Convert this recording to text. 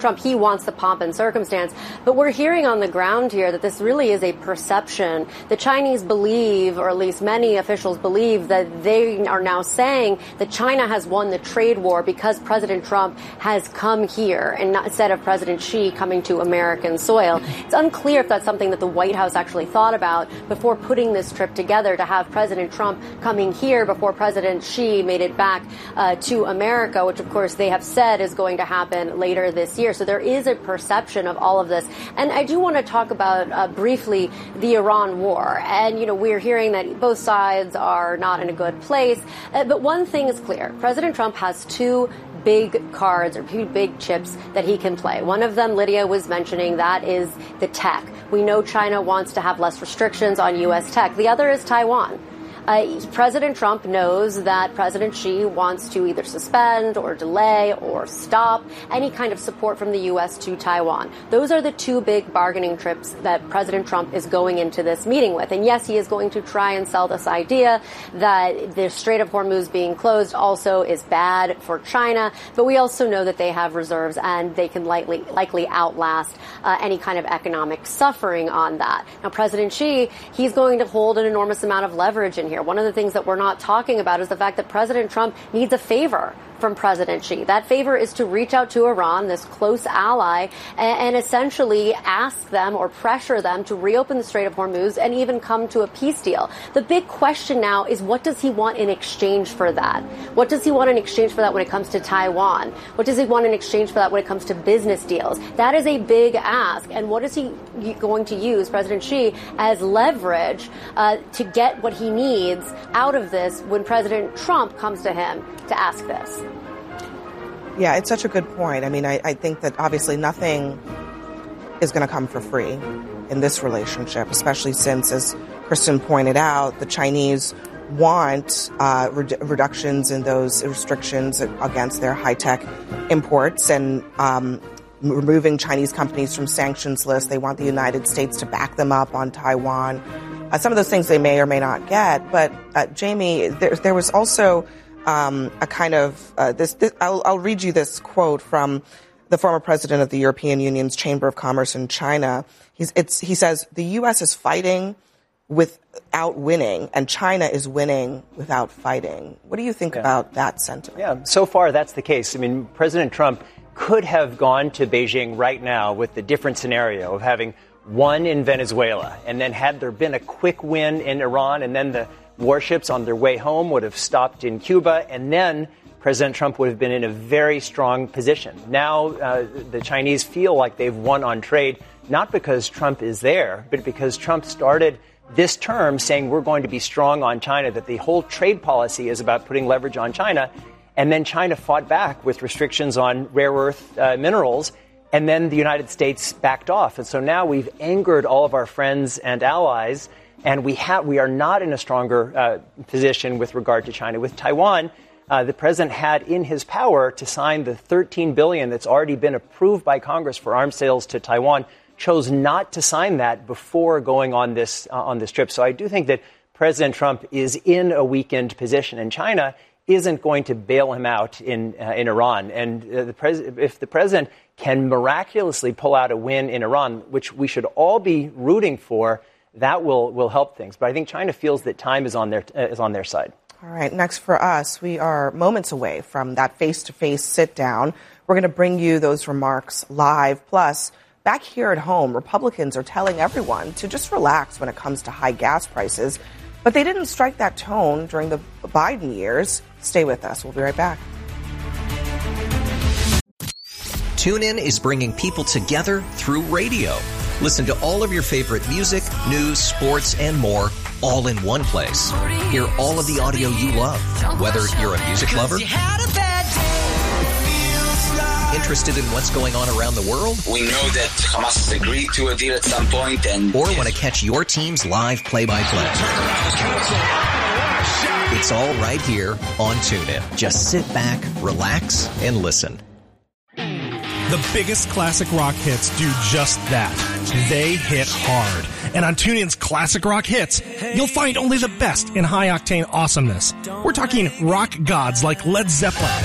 Trump, he wants the pomp and circumstance. But we're hearing on the ground here that this really is a perception. The Chinese believe, or at least many officials believe, that they are now saying that China has won the trade war because President Trump has come here and not, instead of President Xi coming to American soil. It's unclear if that's something that the White House actually thought about before putting this trip together, to have President Trump coming here before President Xi made it back to America, which of course they have said is going to happen later this year. So there is a perception of all of this. And I do want to talk about briefly the Iran war. And, you know, we're hearing that both sides are not in a good place. But one thing is clear. President Trump has two big cards or two big chips that he can play. One of them, Lydia was mentioning, that is the tech. We know China wants to have less restrictions on U.S. tech. The other is Taiwan. President Trump knows that President Xi wants to either suspend or delay or stop any kind of support from the U.S. to Taiwan. Those are the two big bargaining trips that President Trump is going into this meeting with. And yes, he is going to try and sell this idea that the Strait of Hormuz being closed also is bad for China. But we also know that they have reserves and they can likely outlast any kind of economic suffering on that. Now, President Xi, he's going to hold an enormous amount of leverage in here. One of the things that we're not talking about is the fact that President Trump needs a favor from President Xi. That favor is to reach out to Iran, this close ally, and essentially ask them or pressure them to reopen the Strait of Hormuz and even come to a peace deal. The big question now is, what does he want in exchange for that? What does he want in exchange for that when it comes to Taiwan? What does he want in exchange for that when it comes to business deals? That is a big ask. And what is he going to use, President Xi, as leverage to get what he needs out of this when President Trump comes to him to ask this? Yeah, it's such a good point. I mean, I think that obviously nothing is going to come for free in this relationship, especially since, as Kristen pointed out, the Chinese want reductions in those restrictions against their high-tech imports and removing Chinese companies from sanctions lists. They want the United States to back them up on Taiwan. Some of those things they may or may not get. But, Jamie, there was also a kind of I'll read you this quote from the former president of the European Union's Chamber of Commerce in China. He says, the U.S. is fighting without winning, and China is winning without fighting. What do you think about that sentiment? Yeah, so far that's the case. I mean, President Trump could have gone to Beijing right now with the different scenario of having won in Venezuela, and then had there been a quick win in Iran, and then the warships on their way home would have stopped in Cuba, and then President Trump would have been in a very strong position. Now the Chinese feel like they've won on trade, not because Trump is there, but because Trump started this term saying we're going to be strong on China, that the whole trade policy is about putting leverage on China. And then China fought back with restrictions on rare earth minerals. And then the United States backed off. And so now we've angered all of our friends and allies. And we are not in a stronger position with regard to China. With Taiwan, the president had in his power to sign the $13 billion that's already been approved by Congress for arms sales to Taiwan, chose not to sign that before going on this trip. So I do think that President Trump is in a weakened position, and China isn't going to bail him out in Iran. And if the president can miraculously pull out a win in Iran, which we should all be rooting for, that will help things. But I think China feels that time is on their side. All right. Next for us, we are moments away from that face-to-face sit-down. We're going to bring you those remarks live. Plus, back here at home, Republicans are telling everyone to just relax when it comes to high gas prices. But they didn't strike that tone during the Biden years. Stay with us. We'll be right back. TuneIn is bringing people together through radio. Listen to all of your favorite music, news, sports, and more, all in one place. Hear all of the audio you love, whether you're a music lover, interested in what's going on around the world, we know that Hamas has agreed to a deal at some point, or want to catch your team's live play-by-play. It's all right here on TuneIn. Just sit back, relax, and listen. The biggest classic rock hits do just that. They hit hard. And on TuneIn's Classic Rock Hits, you'll find only the best in high-octane awesomeness. We're talking rock gods like Led Zeppelin,